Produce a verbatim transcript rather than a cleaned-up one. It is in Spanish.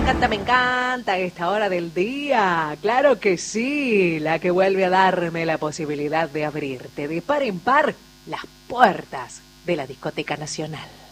encanta, me encanta esta hora del día. Claro que sí, la que vuelve a darme la posibilidad de abrirte de par en par las puertas de la Discoteca Nacional.